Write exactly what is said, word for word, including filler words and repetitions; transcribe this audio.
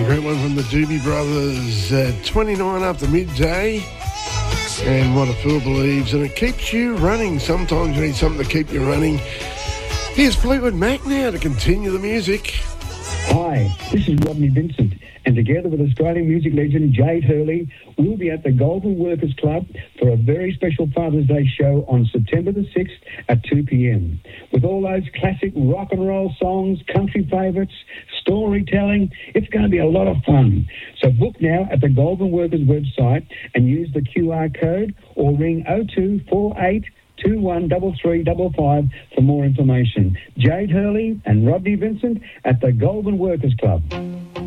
great one from the Doobie Brothers at twenty-nine after midday. And What a Fool Believes. And it keeps you running. Sometimes you need something to keep you running. Here's Fleetwood Mac now to continue the music. Hi, this is Rodney Vincent, and together with Australian music legend Jade Hurley, we'll be at the Golden Workers Club for a very special Father's Day show on September the sixth at two p.m. With all those classic rock and roll songs, country favourites, storytelling, it's going to be a lot of fun. So book now at the Golden Workers website and use the Q R code or ring oh two four eight two one three three five five for more information. Jade Hurley and Rodney Vincent at the Golden Workers Club.